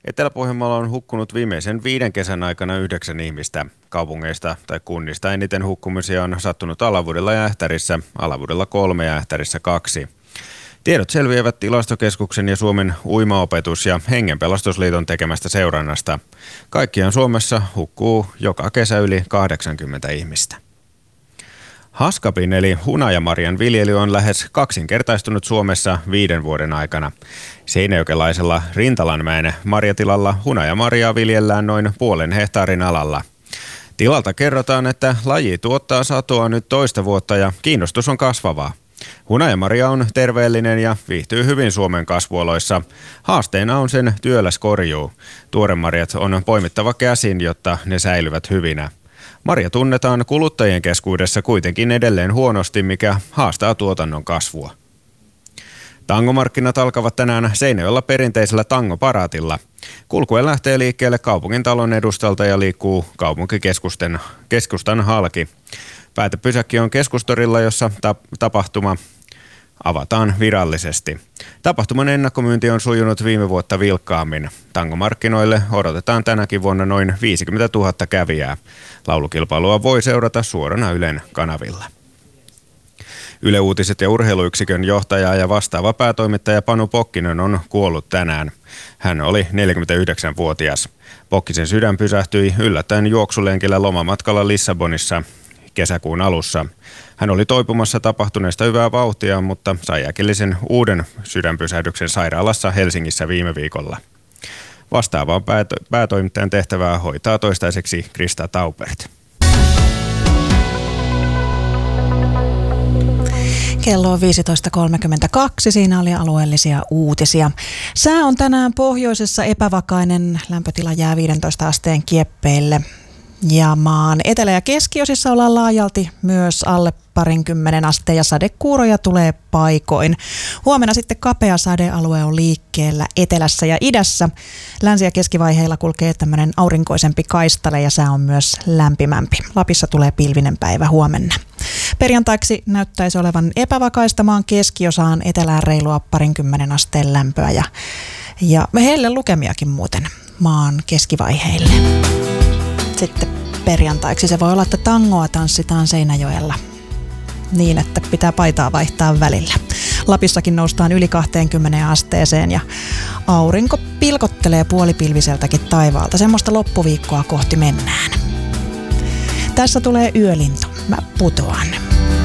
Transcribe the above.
Etelä-Pohjanmaalla on hukkunut viimeisen 5 kesän aikana 9 ihmistä. Kaupungeista tai kunnista eniten hukkumisia on sattunut Alavudella ja Ähtärissä, Alavudella 3 ja Ähtärissä 2. Tiedot selviävät Tilastokeskuksen ja Suomen uimaopetus- ja Hengenpelastusliiton tekemästä seurannasta. Kaikkiaan Suomessa hukkuu joka kesä yli 80 ihmistä. Haskapin eli hunajamarjan viljely on lähes kaksinkertaistunut Suomessa 5 vuoden aikana. Seinäjokelaisella Rintalanmäen marjatilalla hunajamarjaa viljellään noin 0,5 hehtaarin alalla. Tilalta kerrotaan, että laji tuottaa satoa nyt toista vuotta ja kiinnostus on kasvavaa. Hunajamarja on terveellinen ja viihtyy hyvin Suomen kasvuoloissa. Haasteena on sen työläs korjuu. Tuoremarjat on poimittava käsin, jotta ne säilyvät hyvinä. Marja tunnetaan kuluttajien keskuudessa kuitenkin edelleen huonosti, mikä haastaa tuotannon kasvua. Tangomarkkinat alkavat tänään Seinäjoella perinteisellä tangoparaatilla. Kulkue lähtee liikkeelle kaupungintalon edustalta ja liikkuu kaupunkikeskustan halki. Päätepysäkki on Keskustorilla, jossa tapahtuma avataan virallisesti. Tapahtuman ennakkomyynti on sujunut viime vuotta vilkkaammin. Tangomarkkinoille odotetaan tänäkin vuonna noin 50 000 kävijää. Laulukilpailua voi seurata suorana Ylen kanavilla. Yle Uutiset ja urheiluyksikön johtaja ja vastaava päätoimittaja Panu Pokkinen on kuollut tänään. Hän oli 49-vuotias. Pokkisen sydän pysähtyi yllättäen juoksulenkillä lomamatkalla Lissabonissa kesäkuun alussa. Hän oli toipumassa tapahtuneesta hyvää vauhtia, mutta sai äkillisen uuden sydänpysähdyksen sairaalassa Helsingissä viime viikolla. Vastaavaa päätoimittajan tehtävää hoitaa toistaiseksi Krista Taupert. Kello on 15.32, siinä oli alueellisia uutisia. Sää on tänään pohjoisessa epävakainen, lämpötila jää 15 asteen kieppeille. Ja maan etelä- ja keskiosissa ollaan laajalti myös alle 20 asteen ja sadekuuroja tulee paikoin. Huomenna sitten kapea sadealue on liikkeellä etelässä ja idässä. Länsi- ja keskivaiheilla kulkee tämmöinen aurinkoisempi kaistale ja sää on myös lämpimämpi. Lapissa tulee pilvinen päivä huomenna. Perjantaiksi näyttäisi olevan epävakaista, maan keskiosaan etelään reilua 20 asteen lämpöä ja heille lukemiakin muuten maan keskivaiheille. Sitten perjantaiksi se voi olla, että tangoa tanssitaan Seinäjoella niin, että pitää paitaa vaihtaa välillä. Lapissakin noustaan yli 20 asteeseen ja aurinko pilkottelee puolipilviseltäkin taivaalta. Semmoista loppuviikkoa kohti mennään. Tässä tulee yölintu. Mä putoan.